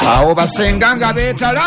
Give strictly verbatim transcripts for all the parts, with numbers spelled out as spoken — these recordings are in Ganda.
awo basenga nga beetala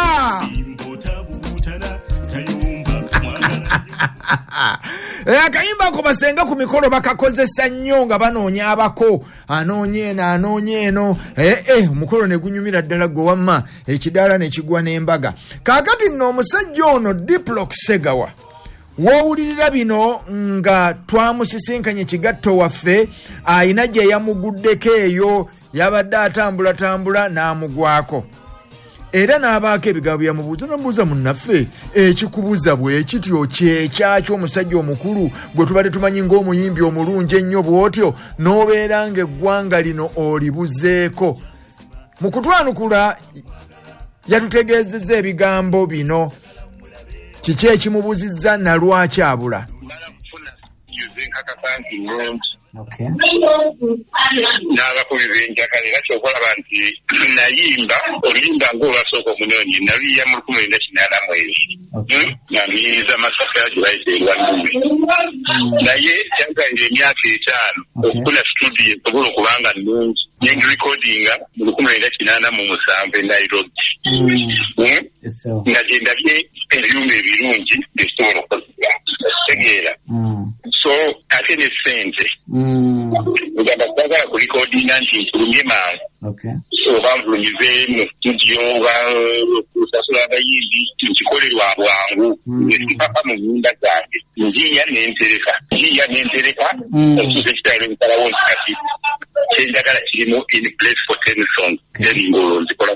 akayimba ko basenga ku mikolo bakakozesa nnyo nga banoonya abako anoonye eno anoonye eno eh eh omukolo ne gunyumira ddala gwe wamma ekidaala ne kigwa n'embaga. Kaakati nno omusajja ono Diplo Segawa wowulirira bino nga twamusisinkanye kigatto waffe ayina gye yamuguddeko eyo yabadde atambula tambula n'amugwako era n'abaako ebigambo byamubuuza namubuuza munnaffe ekikubuza bwe kityo kyekyakyo omusajja omukulu gwe tubadde tumanyi ng'omuyimbi omulungi ennyo bw'otyo n'obeera ng'eggwanga lino olibuzeeko. Mu kutwanukula yatutegeezezza ebigambo bino kiki ekimubuuzizza na lwaki abula. Okay. N'abakubi b'enjagala era kyokulaba nti nayimba oluyimba ng'olwasooka omunoonyi naluyiya mu lukumi lwenda kinaana mu ebiri naluyiriza Masaka gye bayita erwandume naye kyankalira emyaka etaano okufuna studio esobola okubanga nnungi nengirekodinga mu lukumi lwenda kinaana mu musanvu e Nairobi nga gye ndabye ebyuma ebirungi byesobola okukozesa tegeera so ate ne ssente ugamba kwagala kulikodinga nti nfulumye mangu so banfulumize mu studio kusasula abayimbi nkikolerwa bwangu nesipapa mu nyumba zange njiya nentereka njiya nentereka okuza ekitalo nkalawo nti kati kyenjagala kirimu in place for ten songs then ngolo nzikola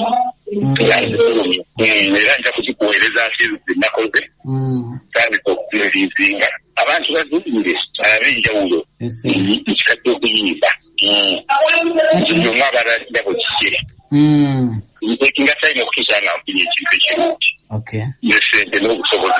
era nja kukikuweereza nsi zinakoze kandi okumulizinga abantu bazulire ab'enjawulo ekikadde okuyimba nyuma abalagirabo kikye ntekinga talina okutuusa nga nfunye ekintu ekirungi nesente n'obusobozi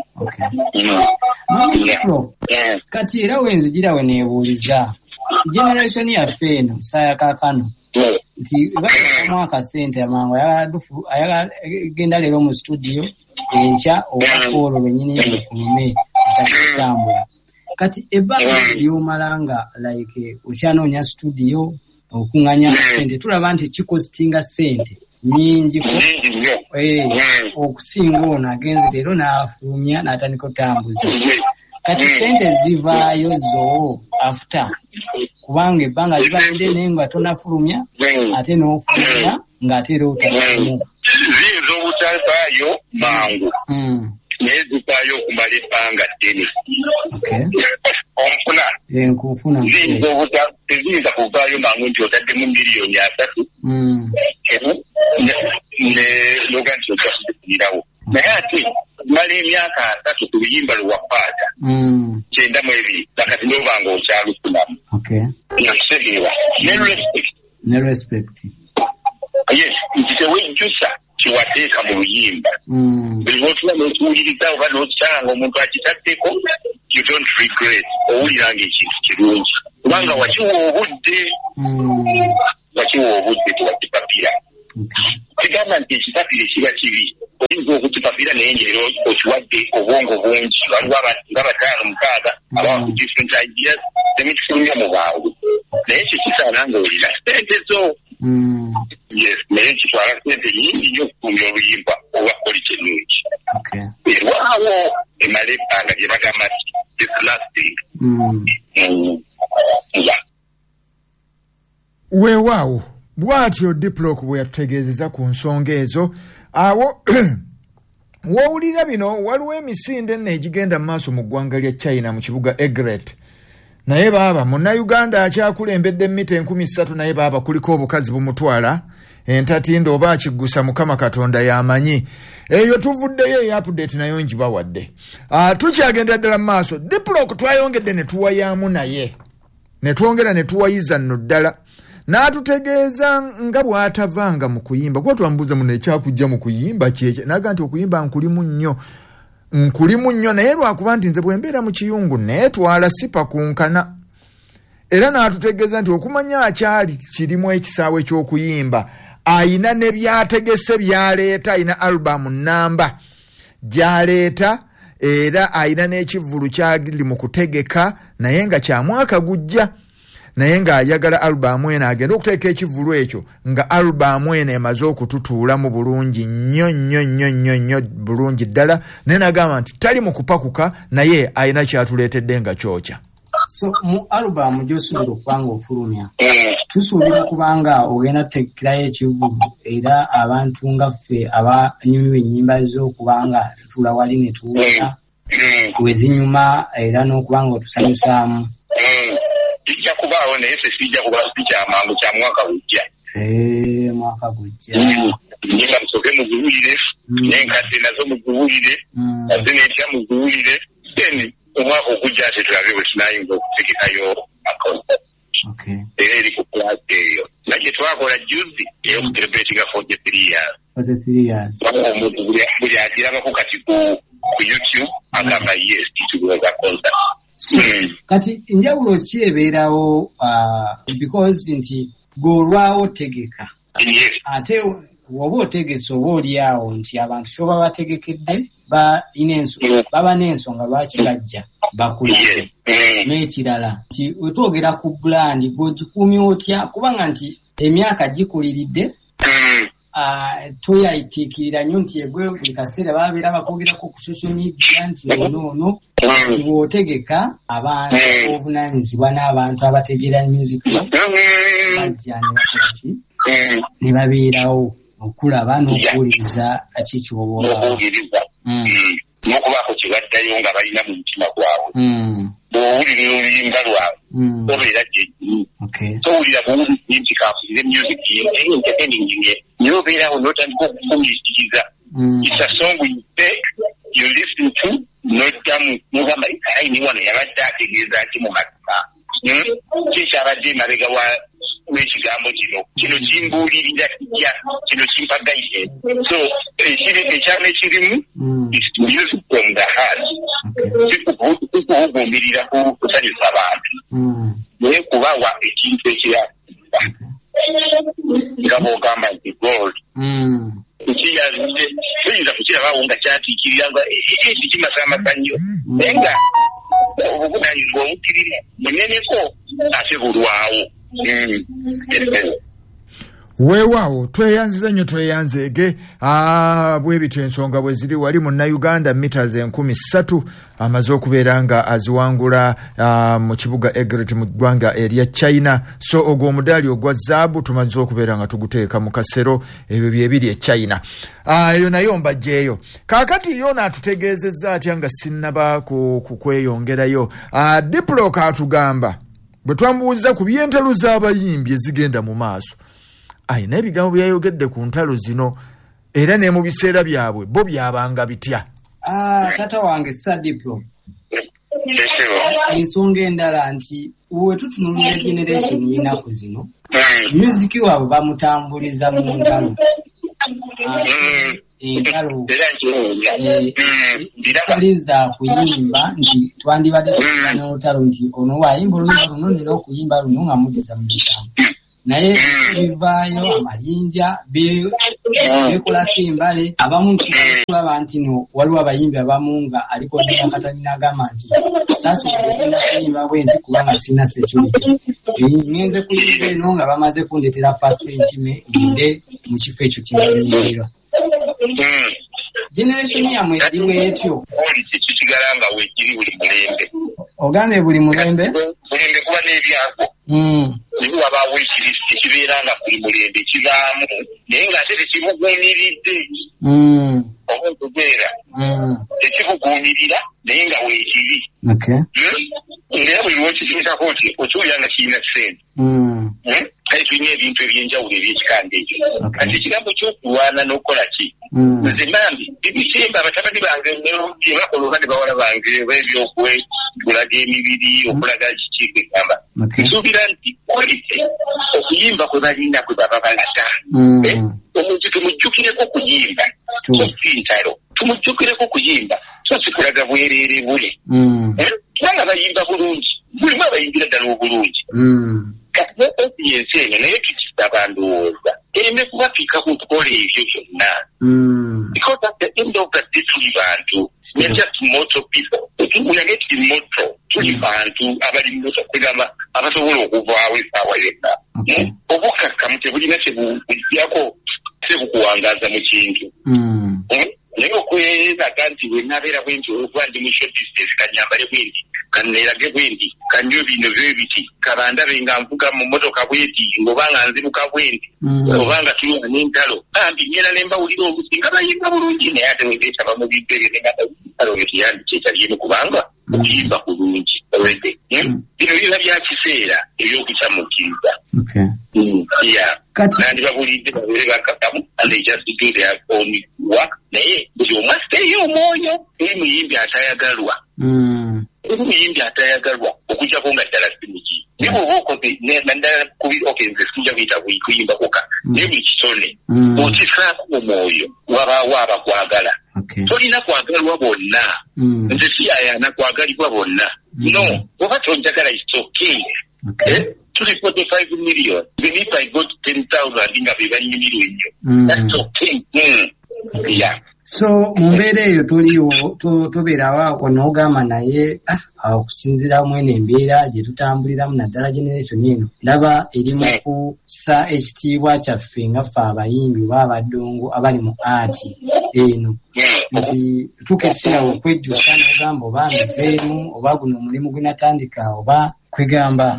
dati. Kati era wenzijira we neebuuliza generation yaffe eno saaya kaakano nti bakamu akasente amangu ayagenda leero mu studio enkya owakoolo lwennyini yamufulume etakitambula. Kati ebbanga lyomala nga like okyanoonya studio okuŋŋanya sente tulaba nti kikositinga sente nyingi okusinga ono agenze leero n'afulumya n'atandika otambuza. Kati sente zivaayo zo after kubanga ebbanga libadde naye nga tonafulumya ate n'ofulumya ng'ate era otafulumu ziyinza obutavaayo mangu naye zivaayo okumala ebbanga ddene onfuna enkufuna teziyinza kuvaayo mangu nti otaddemu miliyoni asatu noga nti ojja kuzifunirawo naye ate mala emyaka asatu ku luyimba lwewakwata kyenda mu ebiri nakati n'obanga okyalufunamu nakitegeera ne respect yes nti tewejjusa kiwateeka mu luyimba buli lwotuba n'okiwuliriza oba n'okisanga omuntu akitaddeko you don't regret owuliranga ekintu kirungi kubanga wakiwa obudde wakiwa obudde tiwakipapira kigamba nti ekipapira kiba kibi oyinza okukipapira naye ngero okiwadde obwongo bungi waliwo abantu nga bataano mukaaga abawa ku different ideas temikifulumya mu bwangu naye ekyo kisaana nga olina sente zo yes naye kitwala sente nyingi nnyo okukumya oluyimba oba koli kirungi erwawo emala ebbanga gye bagamba nti it's lasting. Weewaawo bw'atyo Diplo bwe yategeezeza ku nsonga ezo awo wowulira bino waliwo emisinde eno egigenda mu maaso mu ggwanga lya China mu kibuga Egret naye baaba munnayuganda akyakulembedde mita enkumi ssatu naye baaba kuliko obukazi bumutwala entatindo oba akiggusa Mukama Katonda y'amanyi eyo tuvuddeyo eyo update nayo ngibawadde. Tukyagenda ddala mu maaso Diplo twayongedde ne tuwayaamu naye ne twongera ne tuwayiza nno ddala n'atutegeeza nga bw'atavanga mu kuyimba kuba twamubuuza muno ekyakujja mu kuyimba kyekye naga nti okuyimba nkulimu nnyo nkulimu nnyo naye lwakuba nti nze bwe mbeera mu kiyungu neetwala sipa kunkana era n'atutegeeza nti okumanya akyali kirimu ekisaawe ky'okuyimba ayina ne byategese byaleeta ayina alubamu namba gyaleeta era ayina n'ekivvulu kyali mu kutegeka naye nga kya mwaka gujja naye ng'ayagala alubamu eno agenda okuteeka ekivulu ekyo nga alubamu eno emaze okututuulamu bulungi nnyo nnyo nnyo nnyo nnyo bulungi ddala, naye n'agamba nti tali mu kupakuka naye alina kyatuleetedde nga kyokya. So mu alubamu gy'osuubira okuba ng'ofulumya tusuubira kubanga ogenda tuteekerayo ekivulu era abantu nga ffe abanyumirwa ennyimba z'okuba nga tutuula wali ne tuwulira wezinyuma era n'okuba ng'otusanyusaamu. Kijja kubaawo naye ffe sijja kuba sikyamangu kya mwaka gujja. Mwaka gujja nyimba musooke muziwulire n'enkadde nazo muziwulire ate n'etya muziwulire then omwaka ogujja ate tulabe bwe tunayinza okutegekayo akonsa era eri ku pulaasi eyo nagye twakola juzi ey'okutelebratinga forty three years omuntu buli agirabako kati ku YouTube agamba yes kitugoza konsa. Kati njawulo ki ebeerawo because nti gw'olwawo tegeka ate woba otegese oba oliawo nti abantu kyoba bategekedde baba n'ensonga lwaki bajja bakulabe n'ekirala nti wetwogera ku bulandi gw'ogikuumya otya kubanga nti emyaka gikuliridde toyayitiikirira nnyo nti egwe buli kaseera babeera bakwogerako ku social media nti ono ono nti bw'otegeka abantu obuvunaanyizibwa n'abantu abategeera music bajja ne bakola ki ne babeerawo okulaba n'okuwuliriza ki kyoba n'okubaako kye baddayo nga balina mu mutima gwabwe bw'owulira oluyimba lwabwe obeera gyegiri towulira buwulire nti kampulire music entertaining naye obeerawo n'otandika okufumiitiriza it's a song you take you listen to n'oddamu n'ogamba ayini wano yabadde ategeeza ki mu mazima kikyabadde emabega w'ekigambo kino kino kimbuulirira kijja kino kimpagayise so ekyama ekirimu is music from the heart kikubugumbirira kusanyusa abantu naye kubawa ekintu ekirala nga bw'ogamba nti gold tuyinza kukirabawo nga kyatiikirira nga eki kimasamasa nnyo naye nga obuvunanyizibwa obukirimu muneneko ate bulwawo. Weewaawo tweyanziza nnyo tweyanzeege bwe bityo ensonga bwe ziri wali munnayuganda meters enkumi ssatu amaze okubeera nga aziwangula mu kibuga Egret mu ggwanga erya China. So ogwo omudaali ogwa zaabu tumaze okubeera nga tuguteeka mu kasero ebyo byebiri e China. Eyo nayo mbajjeeyo kaakati yo naatutegeezezza atya nga sinnaba kukweyongerayo. Diplo kaatugamba bwe twamubuuza ku by'entalo z'abayimbi ezigenda mu maaso ayina ebigambo byayogedde ku ntalo zino era ne mu biseera byabwe bo byabanga bitya. Tata wange sa Diplo ensonga endala nti we tutunulira generation y'ennaku zino musiki waabwe bamutambuliza mu ntalo entalo taliza kuyimba nti twandibadde tuina n'olutalo nti ono waayimba oluyimba luno nina okuyimba luno nga mugeza mu bigambo naye bivaayo amayinja bekolako embale abamu tulaba nti no waliwo abayimbi abamu nga aliko dinakatani n'agamba nti saasobola okugenda kuyimba bwe nti kubanga sina security ngenze kuyimba eno nga bamaze kundetera patentime ngende mu kifo ekyo kyebanyimbirwa. Generation yamwe yaliwo etyo kisigala nga weekiri buli mulembe ogambye buli mulembe mulembe kuba n'ebyako nibo wabaawo ekibeera nga buli mulembe kibaamu naye ng'ate tekibuguuniridde oba okubeera tekibuguunirira naye nga weekiri era buli lwokikimikako nti okiwulira nga kirina sente kale tulina ebintu ebyenjawulo ebyekikanda ekyo kati ekigambo ky'okulwana n'okukola ki nze bambi ebisemba abatabani bange byebakola oba ne bawala bange ebyokulaga emibiri okulaga kiki egamba nsuubira nti kwalite okuyimba kwe balina kwe baba balaga omuntu tumujjukireko okuyimba so si ntalo tumujjukireko okuyimba so si kulaga bwereere bule kubanga bayimba bulungi mulimu abayimbira ddala obulungi kati audience eno naye tukisaba ndowooza ereme kubapika ku kukola ebyo byonna. Because at the end of the day tuli bantu, we're just mortal people. We are getting mortal. Tuli bantu abali moto kwegamba abasobola okuvaawo essaawa yonna. Obukakkamu tebulina kyebuyako sebukuwangaza mu kintu. Naye okwezaga nti bwe nabeera bwenti okuba ndi mu short distance kanyambale bwendi kanneerage bwendi kanywe bino byo biti kabandabe nga nvuga mu mmotoka bwendi ng'obanga nziruka bwendi obanga tulunga n'entalo bambi nyera ne mbawulira olusi nga bayimba bulungi naye ate webeetaba mu bibbere ne ngalo ekiyandi kyekyaliemu kubanga okuyimba kulungi owedde bino biba bya kiseera ebyokukyamukkiriza. Nandibabulidde babeere bakakamu and they just do their own work naye buli omu asiteeyo omwoyo eri muyimbi atayagalwa eri muyimbi atayagalwa okujjako nga ddala simuki naye bw'oba okoze naddala kubi okay nze sijja kuyita kuyimba koka naye buli kitone okisaako omwoyo wabaawo abakwagala tolina kwagalwa bonna nze siyayaana kwagalibwa bonna no oba tonjagala it's okay. Tuli forty-five million. Even if I got ten thousand, inga be bali million. Mm. That's okay. Mm. Yeah. So mumbere eyo tuliwo tubeerawo onogamba naye okusinziira mwene embeera gye tutambuliramu naddala generation eno ndaba eri mu kussa ekitiibwa kyaffe nga ffe abayimbi oba abaddongo abali mu aati eno nti tukesera okwejjusa n'ogamba oba nveemu oba guno omulimu gunatandika oba kwegamba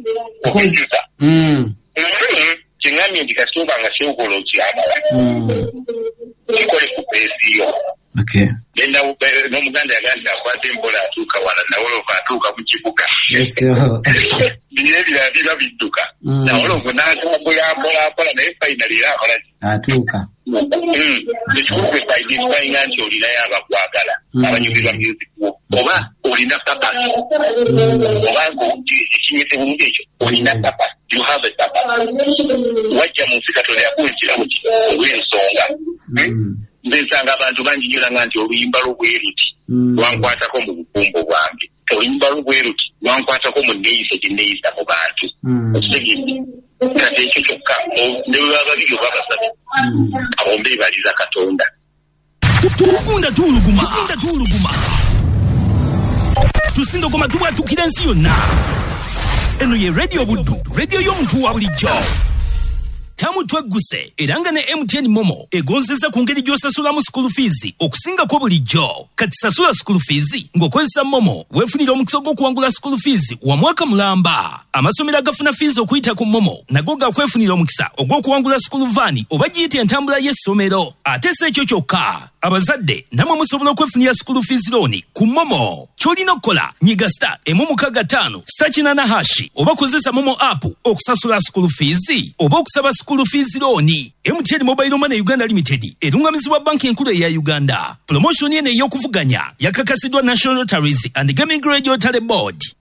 kingambye nti kasooka nga kyewukola okyamala kikole ku peesiyo n'omuganda yaganda akwata empola atuuka wala nawolovu atuuka mu kibuga bino ebirala biba bidduka nawolovu n'atambulampolampola naye fayinali era akola atuuka ekikukwe identifyinga nti olinayo abakwagala abanyumirwa music oba olina papa oba ekinyete bulungi ekyo olina papa you have a papa wajja mu nsi katonda yakuwekiramu ki olw'ensonga nze nsanga abantu banjinyolanga nti oluyimba lw'obweruti lwankwatako mu bufumbo bwange oluyimba lw'obweruti lwankwatako mu nneeyisa gye nneeyisa mu bantu okitegedde kati ekyo kyokka ne bwe baba babiri oba basatu abo mbeebaliza katonda. Tugunda tuuluguma tuuluguma tusindogoma tubwatukira ensi yonna. Eno ye radio Buddu, radio y'omuntu wa bulijjo. Tamu twegguse era nga ne M T N Momo egonzeza ku ngeri gy'osasulamu school fees okusinga ko bulijjo. Kati sasula school fees ng'okozesa Momo weefunira omukisa gw'okuwangula school fees wa mwaka mulamba. Amasomero agafuna fees okuyita ku Momo nago gakwefunira omukisa ogw'okuwangula school van oba giyita entambula y'essomero. Ate si ekyo kyokka, abazadde namwe musobola okwefunira school fees loan ku Momo. Ky'olina okukola nyiga star emu mukaga ttaano star kinana hashi oba kozesa Momo app okusasula school fees oba okusaba school fees loan. M T N Mobile Money Uganda Limited erungamizibwa banki enkulu eya Uganda. Promotion eno ey'okuvuganya yakakasidwa National Lotteries and Gaming Regulatory Board.